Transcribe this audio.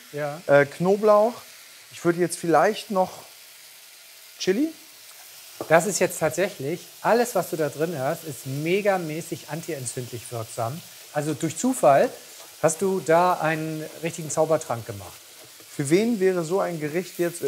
Ja. Knoblauch. Ich würde jetzt vielleicht noch Chili. Das ist jetzt tatsächlich, alles, was du da drin hast, ist megamäßig antientzündlich wirksam. Also durch Zufall hast du da einen richtigen Zaubertrank gemacht. Für wen wäre so ein Gericht jetzt